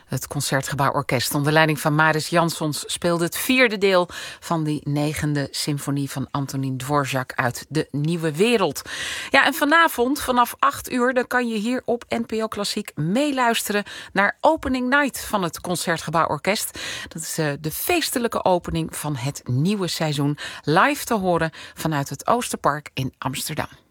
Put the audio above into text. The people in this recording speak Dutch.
Het Concertgebouworkest onder leiding van Mariss Jansons speelde het 4e deel van die 9e symfonie van Antonín Dvořák uit De Nieuwe Wereld. Ja, en vanavond vanaf 8 uur dan kan je hier op NPO Klassiek meeluisteren naar Opening Night van het Concertgebouworkest. Dat is de feestelijke opening van het nieuwe seizoen, live te horen vanuit het Oosterpark in Amsterdam.